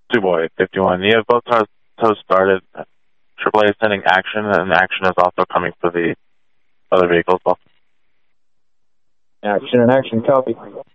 2-Boy 51. You have both tows started. AAA is sending action, and action is also coming for the other vehicles. Action and action, copy.